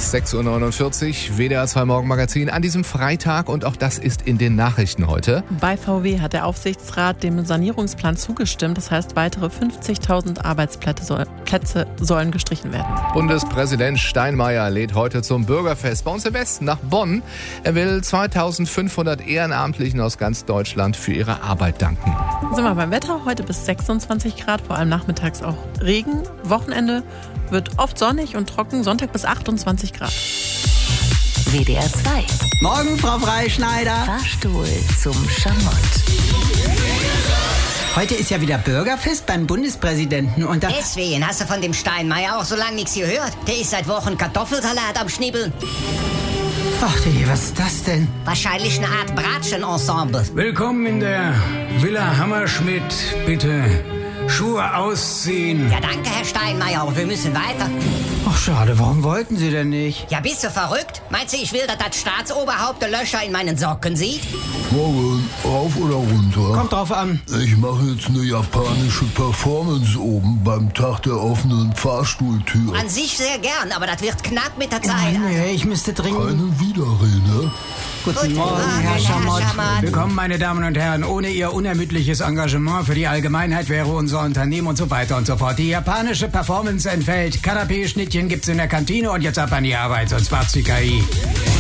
ist 6.49 Uhr, WDR 2 Morgenmagazin an diesem Freitag und auch das ist in den Nachrichten heute. Bei VW hat der Aufsichtsrat dem Sanierungsplan zugestimmt. Das heißt, weitere 50.000 Arbeitsplätze sollen gestrichen werden. Bundespräsident Steinmeier lädt heute zum Bürgerfest bei uns im Westen nach Bonn. Er will 2.500 Ehrenamtlichen aus ganz Deutschland für ihre Arbeit danken. Sind wir beim Wetter, heute bis 26 Grad, vor allem nachmittags auch Regen. Wochenende wird oft sonnig und trocken, Sonntag bis 28 Grad. WDR 2. Morgen, Frau Freischneider. Fahrstuhl zum Schamott. Heute ist ja wieder Bürgerfest beim Bundespräsidenten und da... Deswegen hast du von dem Steinmeier auch so lange nichts gehört. Der ist seit Wochen Kartoffelsalat am Schnibbeln. Ach, was ist das denn? Wahrscheinlich eine Art Bratschen-Ensemble. Willkommen in der Villa Hammerschmidt. Bitte Schuhe ausziehen. Ja, danke, Herr Steinmeier, aber wir müssen weiter. Ach, schade, warum wollten Sie denn nicht? Ja, bist du verrückt? Meinst du, ich will, dass das Staatsoberhaupt Löcher in meinen Socken sieht? Morgen, rauf oder runter? Kommt drauf an. Ich mache jetzt eine japanische Performance oben beim Tag der offenen Fahrstuhltür. An sich sehr gern, aber das wird knapp mit der Zeit. Nee, ich müsste dringend... Keine Widerrede. Guten Morgen, Herr Schamott. Willkommen, meine Damen und Herren. Ohne Ihr unermüdliches Engagement für die Allgemeinheit wäre unser Unternehmen und so weiter und so fort. Die japanische Performance entfällt. Kanapé-Schnittchen gibt's in der Kantine und jetzt ab an die Arbeit, sonst war's die KI.